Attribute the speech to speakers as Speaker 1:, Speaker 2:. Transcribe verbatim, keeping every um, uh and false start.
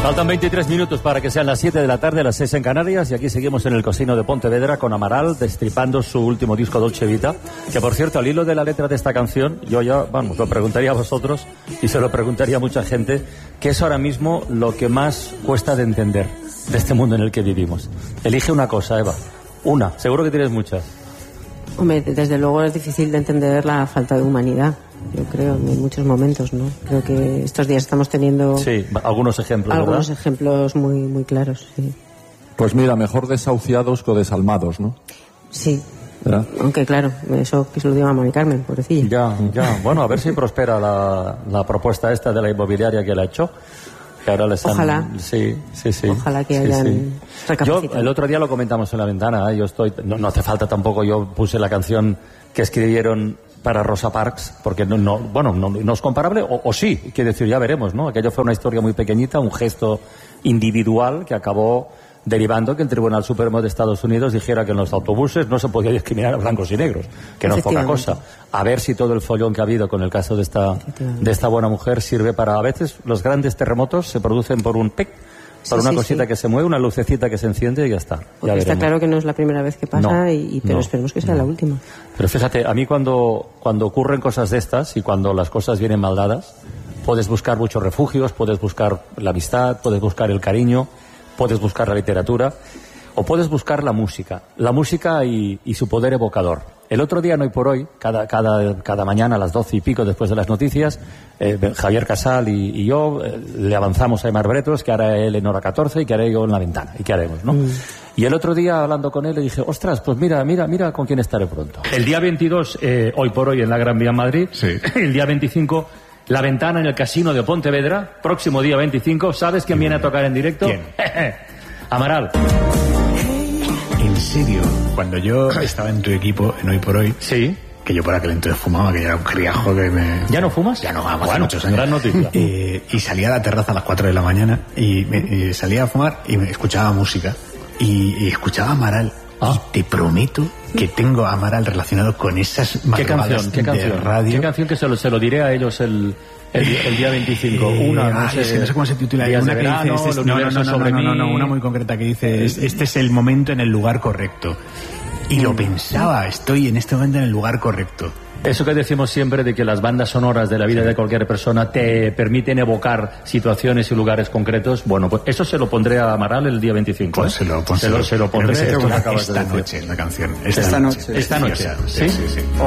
Speaker 1: Faltan veintitrés minutos para que sean las siete de la tarde, las seis en Canarias, y aquí seguimos en el Cocino de Pontevedra con Amaral destripando su último disco Dolce Vita, que por cierto, al hilo de la letra de esta canción, yo ya, vamos, lo preguntaría a vosotros y se lo preguntaría a mucha gente, ¿qué es ahora mismo lo que más cuesta de entender de este mundo en el que vivimos? Elige una cosa, Eva, una, seguro que tienes muchas.
Speaker 2: Hombre, desde luego es difícil de entender la falta de humanidad, yo creo, en muchos momentos, ¿no? Creo que estos días estamos teniendo...
Speaker 1: Sí, algunos ejemplos,
Speaker 2: Algunos
Speaker 1: ¿verdad?
Speaker 2: ejemplos muy, muy claros, sí.
Speaker 3: Pues mira, mejor desahuciados que desalmados, ¿no?
Speaker 2: Sí.
Speaker 3: ¿Verdad?
Speaker 2: Aunque claro, eso que se lo diga a Mari Carmen, pobrecilla.
Speaker 1: Ya, ya. Bueno, a ver si prospera la, la propuesta esta de la inmobiliaria que la ha hecho. Que ahora les han...
Speaker 2: Ojalá.
Speaker 1: Sí, sí, sí.
Speaker 2: Ojalá que
Speaker 1: sí,
Speaker 2: hayan
Speaker 1: sí.
Speaker 2: recapacitado.
Speaker 1: Yo, el otro día lo comentamos en la ventana, ¿eh? Yo estoy... No, no hace falta tampoco, yo puse la canción que escribieron para Rosa Parks, porque no, no bueno, no, no es comparable, o, o sí, quiero decir, ya veremos, ¿no? Aquello fue una historia muy pequeñita, un gesto individual que acabó derivando que el Tribunal Supremo de Estados Unidos dijera que en los autobuses no se podía discriminar a blancos y negros, que no es poca cosa. A ver si todo el follón que ha habido con el caso de esta de esta buena mujer sirve para... A veces los grandes terremotos se producen por un pic, por
Speaker 2: sí,
Speaker 1: una
Speaker 2: sí,
Speaker 1: cosita
Speaker 2: sí.
Speaker 1: que se mueve, una lucecita que se enciende y ya está.
Speaker 2: Porque
Speaker 1: ya
Speaker 2: está claro que no es la primera vez que pasa,
Speaker 1: no,
Speaker 2: y, pero
Speaker 1: no,
Speaker 2: esperemos que sea
Speaker 1: no.
Speaker 2: la última.
Speaker 1: Pero fíjate, a mí cuando, cuando ocurren cosas de estas y cuando las cosas vienen mal dadas, puedes buscar muchos refugios, puedes buscar la amistad, puedes buscar el cariño, puedes buscar la literatura, o puedes buscar la música. La música y, y su poder evocador. El otro día, no hoy por hoy, cada, cada, cada mañana a las doce y pico después de las noticias, eh, Javier Casal y, y yo eh, le avanzamos a Aimar Bretos que hará él en hora catorce y que haré yo en la ventana. ¿Y qué haremos, no? Mm. Y el otro día, hablando con él, le dije, ostras, pues mira, mira, mira con quién estaré pronto. El día veintidós, eh, hoy por hoy, en la Gran Vía en Madrid.
Speaker 4: Sí.
Speaker 1: El día veinticinco, La Ventana en el Casino de Pontevedra. Próximo día veinticinco. ¿Sabes quién viene a tocar en directo?
Speaker 4: ¿Quién?
Speaker 1: Amaral.
Speaker 4: En serio, cuando yo estaba en tu equipo, en Hoy por Hoy,
Speaker 1: sí,
Speaker 4: que yo por aquel entonces fumaba, que ya era un criajo que me...
Speaker 1: ¿Ya no fumas?
Speaker 4: Ya no, vamos,
Speaker 1: bueno,
Speaker 4: hace muchos años.
Speaker 1: Gran noticia.
Speaker 4: Eh, y salía a la terraza a las cuatro de la mañana y, me, y salía a fumar y me escuchaba música y, y escuchaba Amaral.
Speaker 1: Ah.
Speaker 4: Y te prometo que tengo a Amaral relacionado con esas
Speaker 1: ¿Qué canción? ¿Qué canción?
Speaker 4: de radio.
Speaker 1: ¿Qué canción que se lo, se lo diré a ellos el... El, el día veinticinco,
Speaker 4: eh,
Speaker 1: una, no,
Speaker 4: ay,
Speaker 1: sé,
Speaker 4: no sé cómo se titula,
Speaker 1: días
Speaker 4: una
Speaker 1: de
Speaker 4: que
Speaker 1: verano,
Speaker 4: dice, este es,
Speaker 1: el
Speaker 4: no, no,
Speaker 1: universo
Speaker 4: no, no,
Speaker 1: sobre
Speaker 4: no, no, no,
Speaker 1: mí.
Speaker 4: una muy concreta que dice, es, este es el momento en el lugar correcto. Y lo pensaba, estoy en este momento en el lugar correcto.
Speaker 1: Eso que decimos siempre de que las bandas sonoras de la vida de cualquier persona te permiten evocar situaciones y lugares concretos, bueno, pues eso se lo pondré a Amaral el día veinticinco.
Speaker 4: Pónselo,
Speaker 1: ¿eh?
Speaker 4: pónselo.
Speaker 1: Se lo, se lo pondré.
Speaker 4: Esto
Speaker 1: Esto que acabas
Speaker 4: esta
Speaker 1: de decir.
Speaker 4: noche, la canción.
Speaker 1: Esta,
Speaker 4: Esta
Speaker 1: noche.
Speaker 4: noche.
Speaker 1: Esta noche.
Speaker 4: Sí, sí, sí.